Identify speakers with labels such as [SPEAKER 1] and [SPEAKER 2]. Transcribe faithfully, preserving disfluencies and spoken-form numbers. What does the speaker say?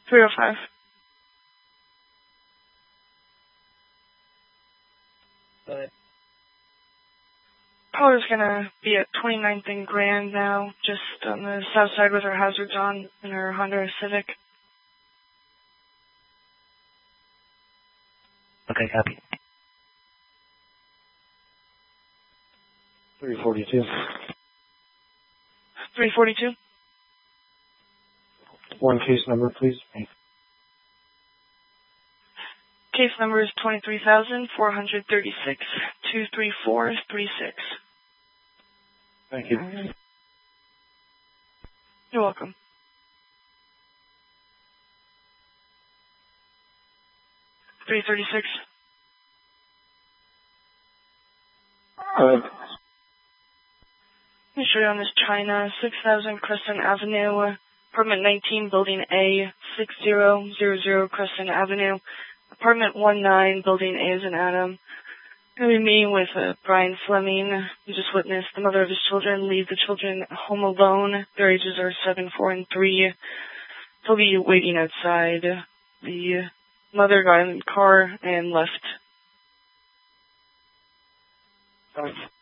[SPEAKER 1] three oh five.
[SPEAKER 2] Go ahead.
[SPEAKER 1] Caller's gonna be at twenty-ninth and Grand now, just on the south side with her hazards on in her Honda Civic.
[SPEAKER 2] Okay, copy.
[SPEAKER 3] three forty-two.
[SPEAKER 1] three forty-two.
[SPEAKER 3] One case number, please.
[SPEAKER 1] Case number is twenty-three thousand four hundred thirty-six, two three four three six.
[SPEAKER 3] Thank you.
[SPEAKER 1] You're welcome. three thirty-six.
[SPEAKER 3] Uh,
[SPEAKER 1] Let me show you on this China, six thousand Crescent Avenue, apartment nineteen, building A, six zero zero zero Crescent Avenue, apartment one nine, building A as in Adam. Going to be meeting with uh, Brian Fleming, who just witnessed the mother of his children leave the children home alone. Their ages are seven, four, and three. He'll be waiting outside. The mother got in the car and left.
[SPEAKER 3] uh,